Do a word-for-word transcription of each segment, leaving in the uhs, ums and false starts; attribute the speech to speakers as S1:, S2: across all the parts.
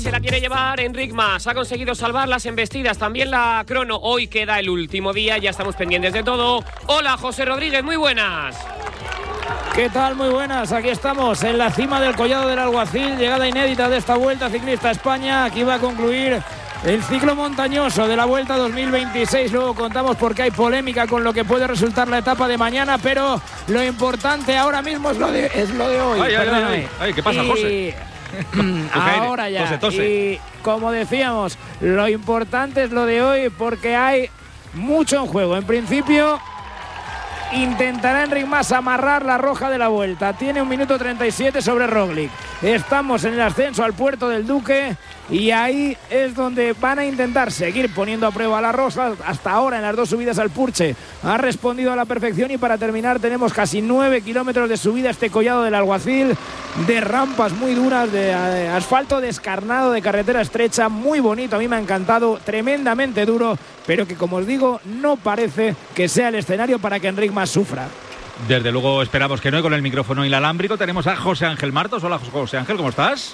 S1: Se la quiere llevar Enric Mas, ha conseguido salvar las embestidas, también la crono. Hoy queda el último día, ya estamos pendientes de todo. Hola, José Rodríguez, muy buenas.
S2: ¿Qué tal? Muy buenas, aquí estamos en la cima del Collado del Alguacil, llegada inédita de esta Vuelta Ciclista a España. Aquí va a concluir el ciclo montañoso de la Vuelta dos mil veintiséis. Luego contamos porque hay polémica con lo que puede resultar la etapa de mañana, pero lo importante ahora mismo es lo de, es lo de hoy.
S3: Ay, ay, ay, ay. Ay, ¿qué pasa,
S2: y...
S3: José?
S2: Ahora ya.
S3: Tose, tose.
S2: Y como decíamos, lo importante es lo de hoy porque hay mucho en juego. En principio, intentará Enric Mas amarrar la roja de la Vuelta. Tiene un minuto treinta y siete sobre Roglic. Estamos en el ascenso al Puerto del Duque y ahí es donde van a intentar seguir poniendo a prueba la roja. Hasta ahora en las dos subidas al Purche ha respondido a la perfección y para terminar tenemos casi nueve kilómetros de subida a este Collado del Alguacil, de rampas muy duras, de asfalto descarnado, de carretera estrecha, muy bonito. A mí me ha encantado, tremendamente duro, pero que, como os digo, no parece que sea el escenario para que Enric Mas sufra.
S3: Desde luego esperamos que no, y con el micrófono inalámbrico tenemos a José Ángel Martos. Hola, José Ángel, ¿cómo estás?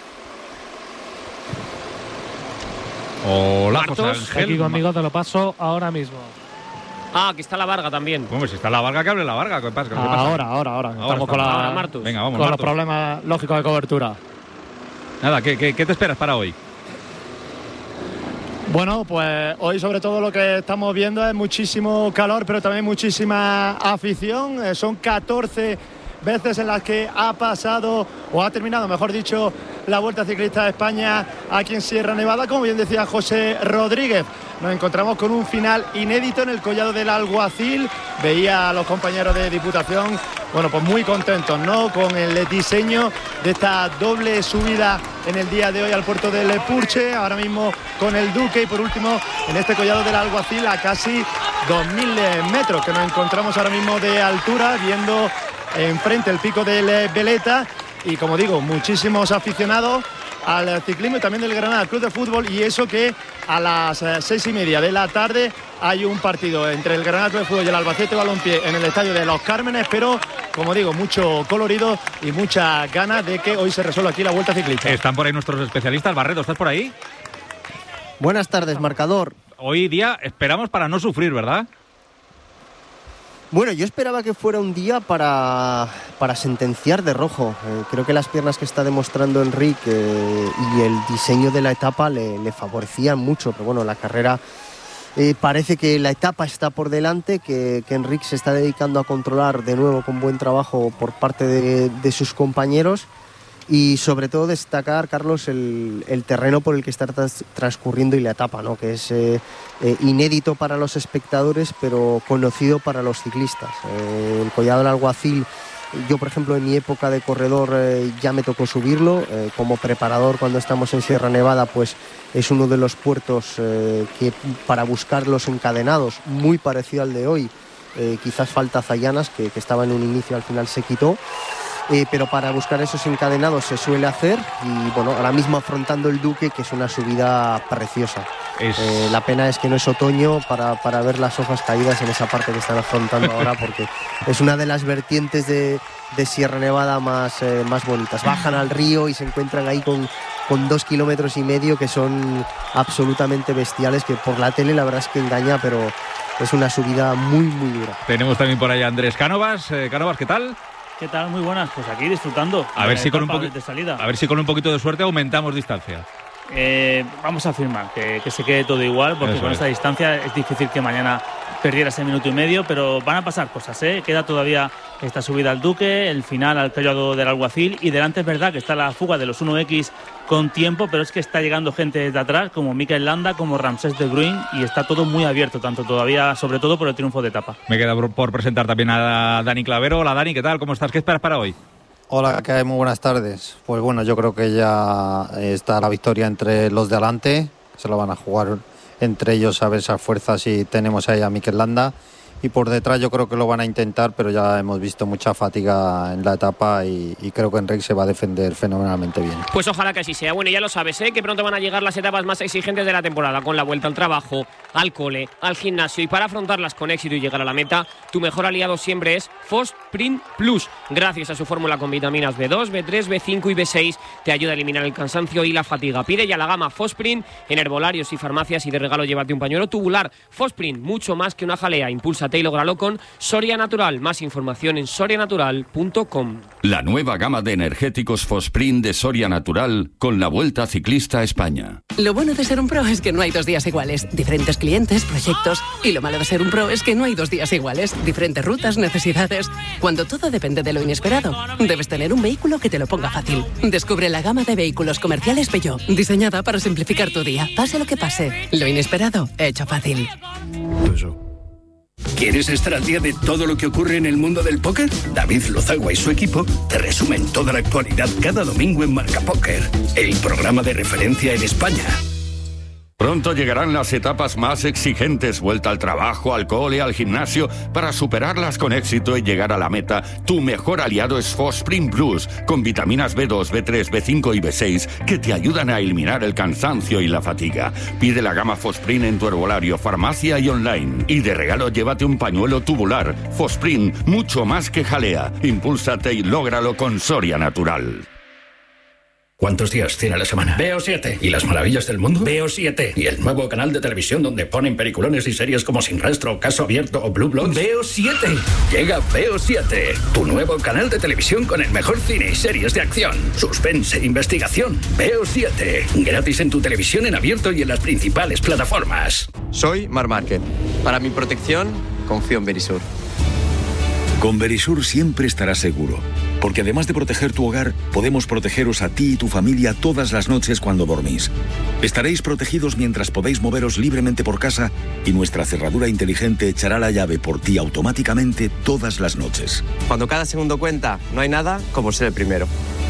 S3: Hola,
S4: Martos,
S3: José Ángel.
S4: aquí conmigo, te lo paso ahora mismo.
S1: Ah, aquí está la Varga también.
S3: ¿Cómo? Si está la Varga, que hable la Varga. ¿Qué pasa? ¿Qué pasa?
S4: Ahora, ahora, ahora.
S3: Ahora
S4: Estamos con, la,
S1: ahora, Martus.
S3: Venga, vamos,
S4: con los
S3: Martos.
S4: problemas lógicos de cobertura.
S3: Nada, ¿qué, qué, qué te esperas para hoy?
S4: Bueno, pues hoy sobre todo lo que estamos viendo es muchísimo calor, pero también muchísima afición. Eh, son catorce veces en las que ha pasado, o ha terminado, mejor dicho, la Vuelta Ciclista de España aquí en Sierra Nevada. Como bien decía José Rodríguez, nos encontramos con un final inédito en el Collado del Alguacil. Veía a los compañeros de Diputación, bueno, pues muy contentos, ¿no?, con el diseño de esta doble subida en el día de hoy al puerto del Purche, ahora mismo con el Duque, y por último en este Collado del Alguacil a casi dos mil metros que nos encontramos ahora mismo de altura, viendo enfrente el pico del Veleta. Y como digo, muchísimos aficionados al ciclismo y también del Granada Club de Fútbol, y eso que a las seis y media de la tarde hay un partido entre el Granada Club de Fútbol y el Albacete Balompié en el estadio de Los Cármenes, pero como digo, mucho colorido y muchas ganas de que hoy se resuelva aquí la Vuelta Ciclista.
S3: Están por ahí nuestros especialistas. Barredo, ¿estás por ahí?
S5: Buenas tardes, marcador.
S3: Hoy día esperamos para no sufrir, ¿verdad?
S5: Bueno, yo esperaba que fuera un día para, para sentenciar de rojo. Eh, creo que las piernas que está demostrando Enric eh, y el diseño de la etapa le, le favorecían mucho, pero bueno, la carrera eh, parece que la etapa está por delante, que, que Enric se está dedicando a controlar de nuevo con buen trabajo por parte de, de sus compañeros. Y sobre todo destacar, Carlos, el, el terreno por el que está tras, transcurriendo y la etapa, ¿no?, que es eh, eh, inédito para los espectadores, pero conocido para los ciclistas. Eh, el Collado del Alguacil, yo por ejemplo en mi época de corredor eh, ya me tocó subirlo. Eh, como preparador cuando estamos en Sierra Nevada, pues es uno de los puertos eh, que para buscar los encadenados, muy parecido al de hoy. Eh, quizás falta Zayanas, que, que estaba en un inicio, al final se quitó. Eh, pero para buscar esos encadenados se suele hacer, y bueno, ahora mismo afrontando el Duque, que es una subida preciosa. Es... Eh, la pena es que no es otoño para, para ver las hojas caídas en esa parte que están afrontando ahora, porque es una de las vertientes de, de Sierra Nevada más, eh, más bonitas. Bajan al río y se encuentran ahí con, con dos kilómetros y medio que son absolutamente bestiales, que por la tele la verdad es que engaña, pero es una subida muy, muy dura.
S3: Tenemos también por ahí a Andrés Cánovas. Eh, Cánovas, ¿qué tal?
S6: ¿Qué tal? Muy buenas. Pues aquí disfrutando.
S3: A ver, si con un
S6: de salida.
S3: a ver si con un poquito de suerte aumentamos distancia.
S6: Eh, vamos a afirmar que, que se quede todo igual, porque Eso con es. esta distancia es difícil que mañana perdiera ese minuto y medio, pero van a pasar cosas, ¿eh? Queda todavía esta subida al Duque, el final al Collado del Alguacil, y delante es verdad que está la fuga de los uno equis con tiempo, pero es que está llegando gente desde atrás, como Mikel Landa, como Ramsés de Bruin, y está todo muy abierto, tanto todavía, sobre todo por el triunfo de etapa.
S3: Me queda por, por presentar también a Dani Clavero. Hola Dani, ¿qué tal? ¿Cómo estás? ¿Qué esperas para hoy?
S7: Hola, ¿qué hay? Muy buenas tardes. Pues bueno, yo creo que ya está la victoria entre los de adelante, se lo van a jugar entre ellos a ver esas fuerzas, y tenemos ahí a Mikel Landa, y por detrás yo creo que lo van a intentar, pero ya hemos visto mucha fatiga en la etapa y, y creo que Enric se va a defender fenomenalmente bien.
S1: Pues ojalá que así sea. Bueno, ya lo sabes, ¿eh? Que pronto van a llegar las etapas más exigentes de la temporada, con la vuelta al trabajo, al cole, al gimnasio, y para afrontarlas con éxito y llegar a la meta, tu mejor aliado siempre es Fosprint Plus. Gracias a su fórmula con vitaminas B dos, B tres, B cinco y B seis, te ayuda a eliminar el cansancio y la fatiga. Pide ya la gama Fosprint en herbolarios y farmacias, y de regalo llévate un pañuelo tubular. Fosprint, mucho más que una jalea. Impúlsate y lógralo con Soria Natural. Más información en soria natural punto com.
S8: La nueva gama de energéticos Fosprint de Soria Natural con la Vuelta Ciclista a España.
S9: Lo bueno de ser un pro es que no hay dos días iguales. Diferentes clientes, proyectos. Y lo malo de ser un pro es que no hay dos días iguales. Diferentes rutas, necesidades. Cuando todo depende de lo inesperado, debes tener un vehículo que te lo ponga fácil. Descubre la gama de vehículos comerciales Peugeot, diseñada para simplificar tu día. Pase lo que pase, lo inesperado, hecho fácil.
S10: ¿Quieres estar al día de todo lo que ocurre en el mundo del póker? David Lozagua y su equipo te resumen toda la actualidad cada domingo en Marca Póker, el programa de referencia en España.
S8: Pronto llegarán las etapas más exigentes, vuelta al trabajo, al cole, al gimnasio. Para superarlas con éxito y llegar a la meta, tu mejor aliado es Fosprint Plus, con vitaminas B dos, B tres, B cinco y B seis, que te ayudan a eliminar el cansancio y la fatiga. Pide la gama Fosprint en tu herbolario, farmacia y online. Y de regalo llévate un pañuelo tubular. Fosprint, mucho más que jalea. Impúlsate y lógralo con Soria Natural.
S10: ¿Cuántos días tiene la semana? Veo siete. ¿Y las maravillas del mundo? Veo siete. ¿Y el nuevo canal de televisión donde ponen peliculones y series como Sin Rastro, Caso Abierto o Blue Bloods? Veo siete. Llega Veo siete, tu nuevo canal de televisión con el mejor cine y series de acción, suspense e investigación. Veo siete. Gratis en tu televisión en abierto y en las principales plataformas.
S11: Soy Marc Márquez. Para mi protección, confío en Verisur.
S12: Con Verisur siempre estarás seguro, porque además de proteger tu hogar, podemos protegeros a ti y tu familia todas las noches cuando dormís. Estaréis protegidos mientras podéis moveros libremente por casa y nuestra cerradura inteligente echará la llave por ti automáticamente todas las noches.
S11: Cuando cada segundo cuenta, no hay nada como ser el primero.